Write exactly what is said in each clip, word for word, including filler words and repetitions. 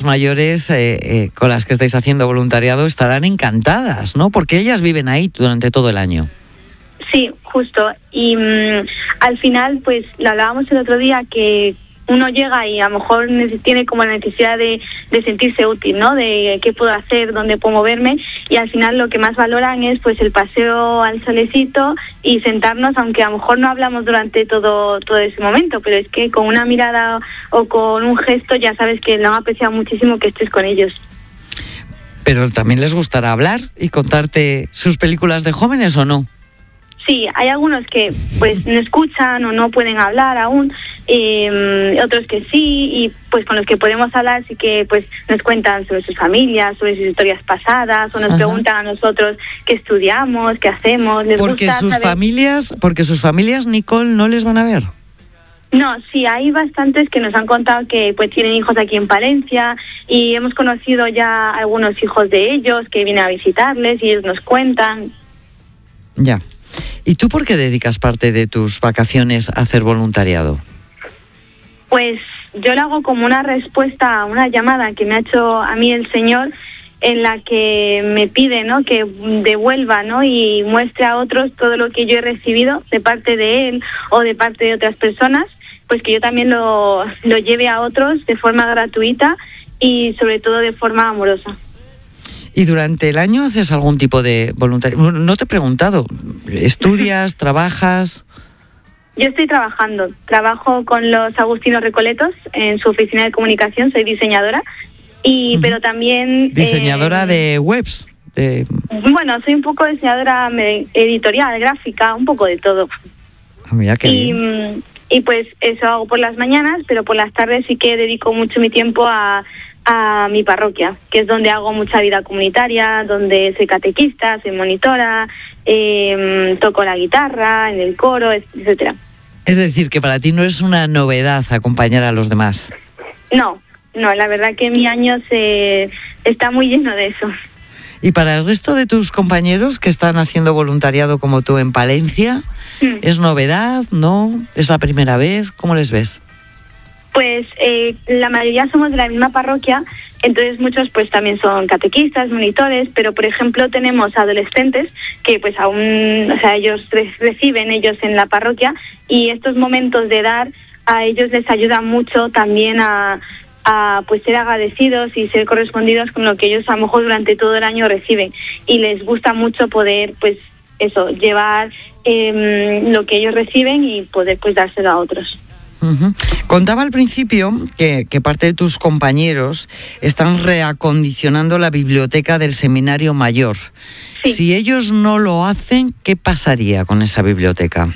mayores eh, eh, con las que estáis haciendo voluntariado estarán encantadas, ¿no? Porque ellas viven ahí durante todo el año. Sí, justo. Y mmm, al final, pues, lo hablábamos el otro día, que uno llega y a lo mejor tiene como la necesidad de, de sentirse útil, ¿no? De qué puedo hacer, dónde puedo moverme, y al final lo que más valoran es pues el paseo al solecito y sentarnos, aunque a lo mejor no hablamos durante todo todo ese momento, pero es que con una mirada o con un gesto ya sabes que lo han apreciado muchísimo que estés con ellos. Pero también les gustará hablar y contarte sus películas de jóvenes, ¿o no? Sí, hay algunos que pues no escuchan o no pueden hablar aún, eh, otros que sí, y pues con los que podemos hablar sí que pues nos cuentan sobre sus familias, sobre sus historias pasadas, o nos Ajá. preguntan a nosotros qué estudiamos, qué hacemos, les porque gusta sus saber... familias, porque sus familias, Nicole, no les van a ver. No, sí, hay bastantes que nos han contado que pues tienen hijos aquí en Palencia, y hemos conocido ya algunos hijos de ellos que vienen a visitarles y ellos nos cuentan. Ya. ¿Y tú por qué dedicas parte de tus vacaciones a hacer voluntariado? Pues yo lo hago como una respuesta a una llamada que me ha hecho a mí el Señor, en la que me pide, ¿no?, que devuelva, ¿no?, y muestre a otros todo lo que yo he recibido de parte de Él o de parte de otras personas, pues que yo también lo, lo lleve a otros de forma gratuita y sobre todo de forma amorosa. ¿Y durante el año haces algún tipo de voluntariado? No te he preguntado. ¿Estudias? ¿Trabajas? Yo estoy trabajando. Trabajo con los Agustinos Recoletos en su oficina de comunicación. Soy diseñadora. y uh-huh. Pero también... ¿Diseñadora eh, de webs? De... Bueno, soy un poco diseñadora editorial, gráfica, un poco de todo. Ah, mira qué y, bien. Y pues eso hago por las mañanas, pero por las tardes sí que dedico mucho mi tiempo a... a mi parroquia, que es donde hago mucha vida comunitaria, donde soy catequista, soy monitora, eh, toco la guitarra, en el coro, etcétera. Es decir, que para ti no es una novedad acompañar a los demás. No, no, la verdad que mi año se está muy lleno de eso. ¿Y para el resto de tus compañeros que están haciendo voluntariado como tú en Palencia, mm. es novedad, no? ¿Es la primera vez? ¿Cómo les ves? Pues eh, la mayoría somos de la misma parroquia, entonces muchos pues también son catequistas, monitores, pero por ejemplo tenemos adolescentes que pues aún, o sea, ellos re- reciben ellos en la parroquia, y estos momentos de dar a ellos les ayuda mucho también a, a pues ser agradecidos y ser correspondidos con lo que ellos a lo mejor durante todo el año reciben, y les gusta mucho poder pues eso, llevar eh, lo que ellos reciben y poder pues dárselo a otros. Uh-huh. Contaba al principio que, que parte de tus compañeros están reacondicionando la biblioteca del Seminario Mayor. Sí. Si ellos no lo hacen, ¿qué pasaría con esa biblioteca?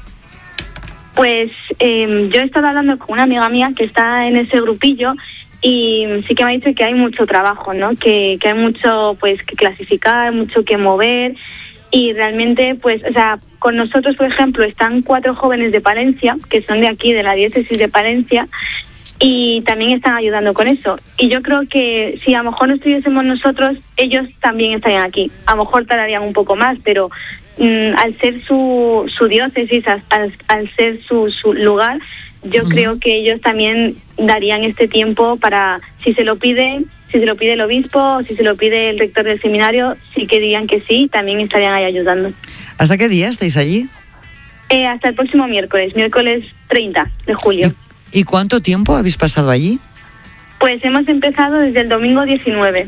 Pues eh, yo he estado hablando con una amiga mía que está en ese grupillo, y sí que me ha dicho que hay mucho trabajo, ¿no? Que, que hay mucho pues que clasificar, mucho que mover. Y realmente, pues, o sea, con nosotros, por ejemplo, están cuatro jóvenes de Palencia, que son de aquí, de la diócesis de Palencia, y también están ayudando con eso. Y yo creo que si a lo mejor no estuviésemos nosotros, ellos también estarían aquí. A lo mejor tardarían un poco más, pero mmm, al ser su, su diócesis, al, al ser su, su lugar, yo uh-huh. creo que ellos también darían este tiempo para, si se lo piden... Si se lo pide el obispo o si se lo pide el rector del seminario, sí que dirían que sí, también estarían ahí ayudando. ¿Hasta qué día estáis allí? Eh, hasta el próximo miércoles, miércoles treinta de julio. ¿Y, ¿Y cuánto tiempo habéis pasado allí? Pues hemos empezado desde el domingo diecinueve.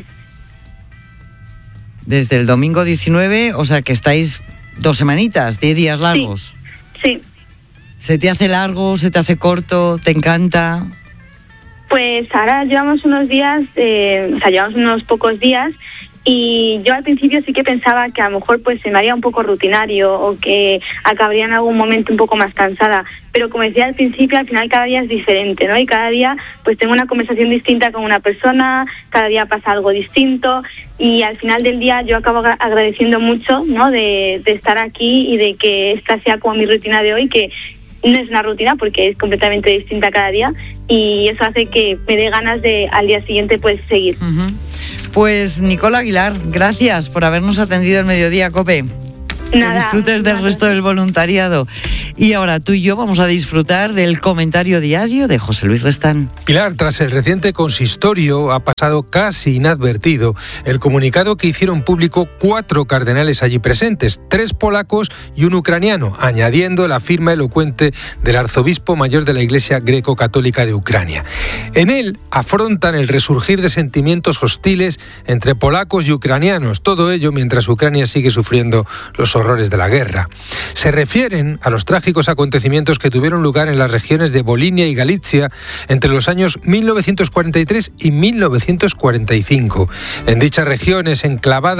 Desde el domingo diecinueve, o sea que estáis dos semanitas, diez días largos. Sí, sí. ¿Se te hace largo, se te hace corto, te encanta? Pues ahora llevamos unos días, eh, o sea, llevamos unos pocos días, y yo al principio sí que pensaba que a lo mejor pues se me haría un poco rutinario o que acabaría en algún momento un poco más cansada, pero como decía al principio, al final cada día es diferente, ¿no? Y cada día pues tengo una conversación distinta con una persona, cada día pasa algo distinto, y al final del día yo acabo agradeciendo mucho, ¿no? De, de estar aquí y de que esta sea como mi rutina de hoy, que no es una rutina porque es completamente distinta cada día, y eso hace que me dé ganas de al día siguiente pues seguir. Uh-huh. Pues Nicole Aguilar, gracias por habernos atendido el mediodía, COPE. Nada, que disfrutes del nada. resto del voluntariado. Y ahora tú y yo vamos a disfrutar del comentario diario de José Luis Restán. Pilar, tras el reciente consistorio ha pasado casi inadvertido el comunicado que hicieron público cuatro cardenales allí presentes, tres polacos y un ucraniano, añadiendo la firma elocuente del arzobispo mayor de la Iglesia greco-católica de Ucrania. En él afrontan el resurgir de sentimientos hostiles entre polacos y ucranianos, todo ello mientras Ucrania sigue sufriendo los horrores de la guerra. Se refieren a los trágicos acontecimientos que tuvieron lugar en las regiones de Volinia y Galicia entre los años mil novecientos cuarenta y tres y mil novecientos cuarenta y cinco. En dichas regiones enclavadas